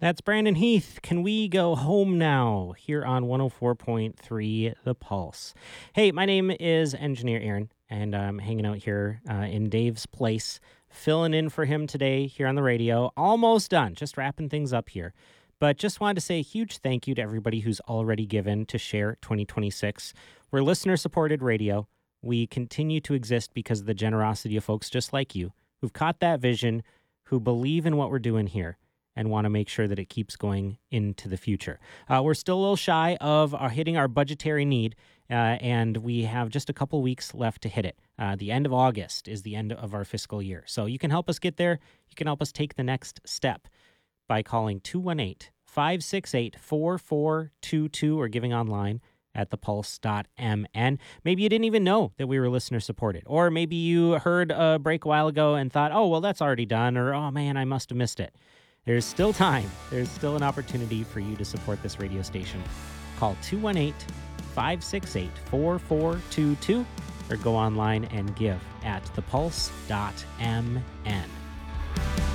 That's Brandon Heath. Can we go home now? Here on 104.3 The Pulse. Hey, my name is Engineer Aaron, and I'm hanging out here in Dave's place, filling in for him today here on the radio. Almost done, just wrapping things up here. But just wanted to say a huge thank you to everybody who's already given to Share 2026. We're listener-supported radio. We continue to exist because of the generosity of folks just like you who've caught that vision, who believe in what we're doing here, and want to make sure that it keeps going into the future. We're still a little shy of hitting our budgetary need, and we have just a couple weeks left to hit it. The end of August is the end of our fiscal year. So you can help us get there. You can help us take the next step by calling 218-568-4422 or giving online at thepulse.mn. Maybe you didn't even know that we were listener supported, or maybe you heard a break a while ago and thought, oh, well, that's already done, or oh man, I must have missed it. There's still time. There's still an opportunity for you to support this radio station. Call 218-568-4422 or go online and give at thepulse.mn.